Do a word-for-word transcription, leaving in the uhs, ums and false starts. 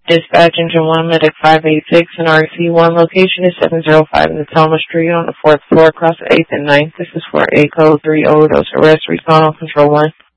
Dispatch Engine one, Medic five eight six, and R C one. Location is seven oh five in the Thelma Street on the fourth floor across the eighth and ninth. This is for A code three oh. Arrest, respond on control one.